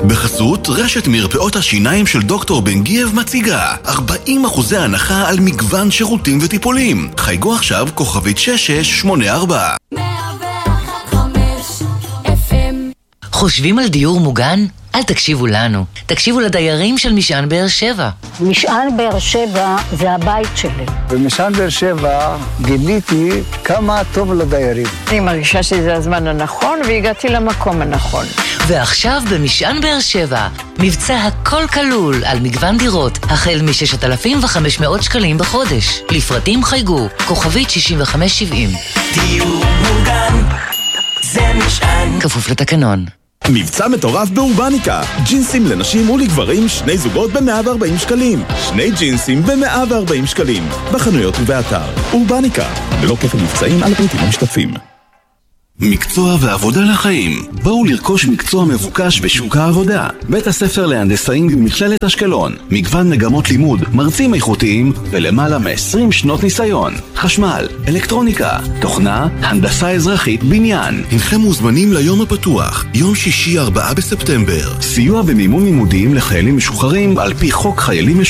בחסות רשת מרפאות השיניים של דוקטור בן גייב מציגה 40% הנחה על מגוון שירותים וטיפולים. חייגו עכשיו כוכבית 6684. חושבים על דיור מוגן? אל תקשיבו לנו, תקשיבו לדיירים של משען באר שבע. משען באר שבע זה הבית שלי. במשען באר שבע גיליתי כמה טוב לדיירים. אני מרגישה שזה הזמן הנכון והגעתי למקום הנכון. ועכשיו במשען באר שבע, מבצע הכל כלול על מגוון דירות, החל מ-6,500 שקלים בחודש. לפרטים חייגו, כוכבית 6570. דיור מוגן, זה משען. כפוף לתקנון. מבצע מטורף באורבניקה, ג'ינסים לנשים ולגברים, 2 זוגות ב-140 שקלים, 2 ג'ינסים ב-140 שקלים, בחנויות ובאתר. אורבניקה, ללא כפל מבצעים על הפריטים המשתתפים. מקצוע ועבודה לחיים. בואו לרכוש מקצוע מבוקש בשוק העבודה. בית הספר להנדסאים במכללת אשקלון. מגוון מגמות לימוד, מרצים איכותיים ולמעלה מ-20 שנות ניסיון. חשמל, אלקטרוניקה, תוכנה, הנדסה אזרחית, בניין. הנכם מוזמנים ליום הפתוח, יום שישי 4 בספטמבר. סיוע במימון לימודים לחיילים משוחררים על פי חוק חיילים משוחררים.